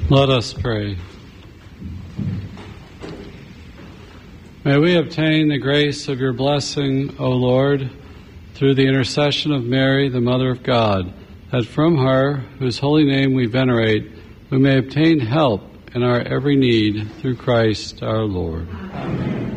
Let us pray. May we obtain the grace of your blessing, O Lord, through the intercession of Mary, the Mother of God, that from her, whose holy name we venerate, we may obtain help in our every need through Christ our Lord. Amen.